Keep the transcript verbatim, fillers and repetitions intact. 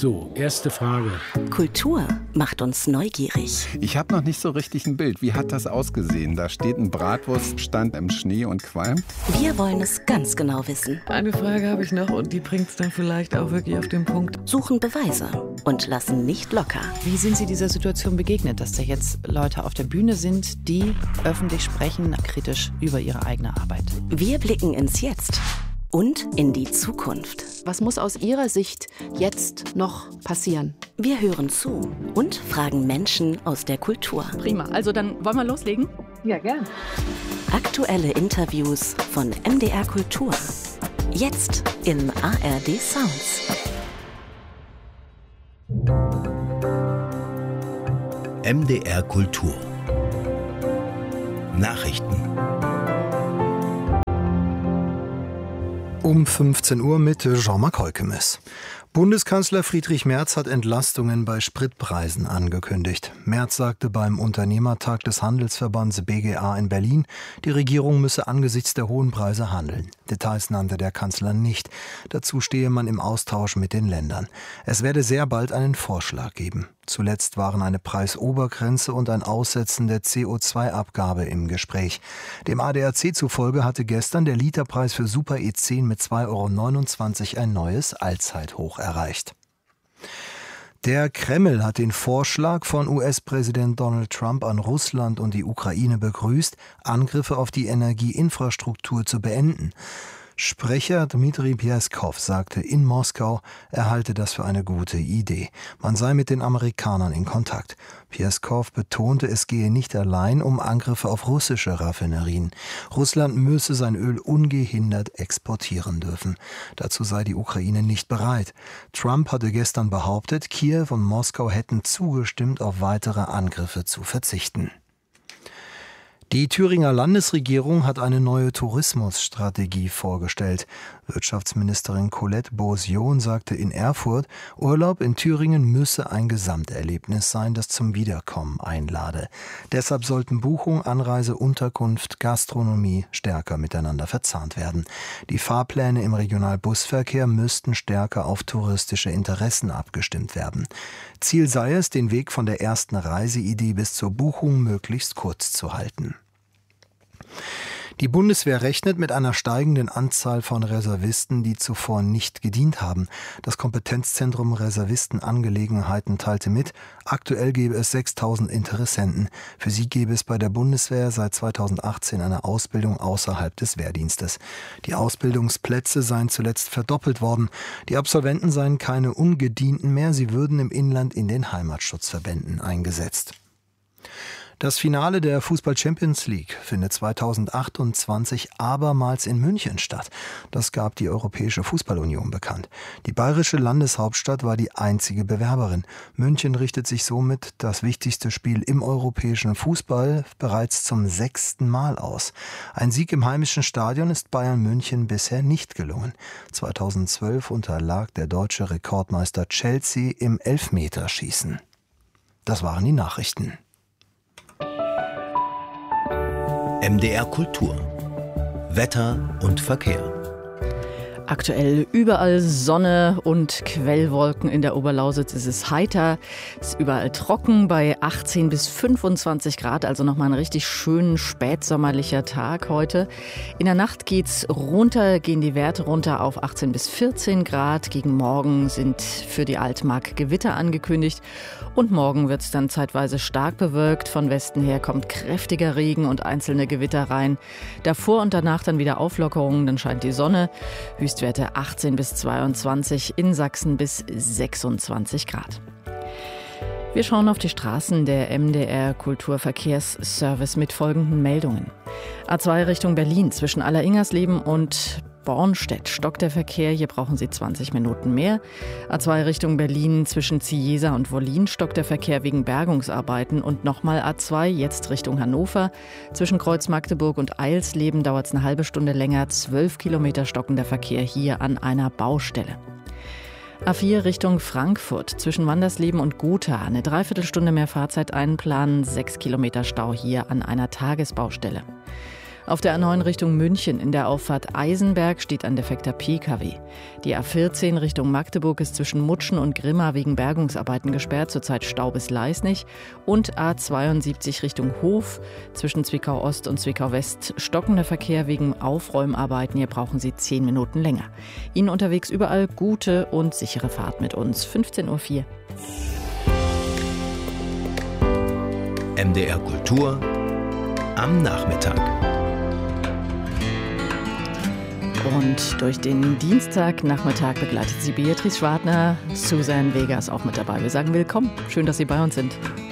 So, erste Frage. Kultur macht uns neugierig. Ich habe noch nicht so richtig ein Bild. Wie hat das ausgesehen? Da steht ein Bratwurststand im Schnee und qualmt. Wir wollen es ganz genau wissen. Eine Frage habe ich noch und die bringt es dann vielleicht auch wirklich auf den Punkt. Suchen Beweise und lassen nicht locker. Wie sind Sie dieser Situation begegnet, dass da jetzt Leute auf der Bühne sind, die öffentlich sprechen, kritisch über ihre eigene Arbeit? Wir blicken ins Jetzt und in die Zukunft. Was muss aus Ihrer Sicht jetzt noch passieren? Wir hören zu und fragen Menschen aus der Kultur. Prima, also dann wollen wir loslegen? Ja, gern. Aktuelle Interviews von M D R Kultur. Jetzt im A R D Sounds. M D R Kultur. Nachrichten. Um fünfzehn Uhr mit Jean-Marc Heukemes. Bundeskanzler Friedrich Merz hat Entlastungen bei Spritpreisen angekündigt. Merz sagte beim Unternehmertag des Handelsverbands B G A in Berlin, die Regierung müsse angesichts der hohen Preise handeln. Details nannte der Kanzler nicht. Dazu stehe man im Austausch mit den Ländern. Es werde sehr bald einen Vorschlag geben. Zuletzt waren eine Preisobergrenze und ein Aussetzen der C O zwei Abgabe im Gespräch. Dem A D A C zufolge hatte gestern der Literpreis für Super E zehn mit zwei Euro neunundzwanzig ein neues Allzeithoch erreicht. Der Kreml hat den Vorschlag von U S-Präsident Donald Trump an Russland und die Ukraine begrüßt, Angriffe auf die Energieinfrastruktur zu beenden. Sprecher Dmitri Peskov sagte in Moskau, er halte das für eine gute Idee. Man sei mit den Amerikanern in Kontakt. Peskov betonte, es gehe nicht allein um Angriffe auf russische Raffinerien. Russland müsse sein Öl ungehindert exportieren dürfen. Dazu sei die Ukraine nicht bereit. Trump hatte gestern behauptet, Kiew und Moskau hätten zugestimmt, auf weitere Angriffe zu verzichten. Die Thüringer Landesregierung hat eine neue Tourismusstrategie vorgestellt. Wirtschaftsministerin Colette Beausion sagte in Erfurt, Urlaub in Thüringen müsse ein Gesamterlebnis sein, das zum Wiederkommen einlade. Deshalb sollten Buchung, Anreise, Unterkunft, Gastronomie stärker miteinander verzahnt werden. Die Fahrpläne im Regionalbusverkehr müssten stärker auf touristische Interessen abgestimmt werden. Ziel sei es, den Weg von der ersten Reiseidee bis zur Buchung möglichst kurz zu halten. Die Bundeswehr rechnet mit einer steigenden Anzahl von Reservisten, die zuvor nicht gedient haben. Das Kompetenzzentrum Reservistenangelegenheiten teilte mit, aktuell gäbe es sechstausend Interessenten. Für sie gäbe es bei der Bundeswehr seit zweitausendachtzehn eine Ausbildung außerhalb des Wehrdienstes. Die Ausbildungsplätze seien zuletzt verdoppelt worden. Die Absolventen seien keine Ungedienten mehr, sie würden im Inland in den Heimatschutzverbänden eingesetzt. Das Finale der Fußball-Champions League findet zweitausendachtundzwanzig abermals in München statt. Das gab die Europäische Fußballunion bekannt. Die bayerische Landeshauptstadt war die einzige Bewerberin. München richtet sich somit das wichtigste Spiel im europäischen Fußball bereits zum sechsten Mal aus. Ein Sieg im heimischen Stadion ist Bayern München bisher nicht gelungen. zweitausendzwölf unterlag der deutsche Rekordmeister Chelsea im Elfmeterschießen. Das waren die Nachrichten. M D R Kultur. Wetter und Verkehr. Aktuell überall Sonne und Quellwolken in der Oberlausitz. Es ist heiter, es ist überall trocken bei achtzehn bis fünfundzwanzig Grad, also nochmal ein richtig schön spätsommerlicher Tag heute. In der Nacht geht's runter, gehen die Werte runter auf achtzehn bis vierzehn Grad. Gegen morgen sind für die Altmark Gewitter angekündigt. Und morgen wird es dann zeitweise stark bewölkt. Von Westen her kommt kräftiger Regen und einzelne Gewitter rein. Davor und danach dann wieder Auflockerungen, dann scheint die Sonne. Höchstwerte achtzehn bis zweiundzwanzig, in Sachsen bis sechsundzwanzig Grad. Wir schauen auf die Straßen der M D R Kulturverkehrsservice mit folgenden Meldungen. A zwei Richtung Berlin zwischen Alleringersleben und Bornstedt stockt der Verkehr, hier brauchen Sie zwanzig Minuten mehr. A zwei Richtung Berlin zwischen Ziesa und Wollin stockt der Verkehr wegen Bergungsarbeiten. Und nochmal A zwei, jetzt Richtung Hannover. Zwischen Kreuz Magdeburg und Eilsleben dauert es eine halbe Stunde länger. zwölf Kilometer stockender Verkehr hier an einer Baustelle. A vier Richtung Frankfurt zwischen Wandersleben und Gotha. Eine Dreiviertelstunde mehr Fahrzeit einplanen. sechs Kilometer Stau hier an einer Tagesbaustelle. Auf der A neun Richtung München in der Auffahrt Eisenberg steht ein defekter P K W. Die A vierzehn Richtung Magdeburg ist zwischen Mutschen und Grimma wegen Bergungsarbeiten gesperrt, zurzeit Stau bis Leisnig. Und A zweiundsiebzig Richtung Hof zwischen Zwickau Ost und Zwickau West stockender Verkehr wegen Aufräumarbeiten. Hier brauchen Sie zehn Minuten länger. Ihnen unterwegs überall gute und sichere Fahrt mit uns. fünfzehn Uhr vier. M D R Kultur am Nachmittag. Und durch den Dienstagnachmittag begleitet sie Beatrice Schwartner, Susanne Vegas auch mit dabei. Wir sagen willkommen, schön, dass Sie bei uns sind.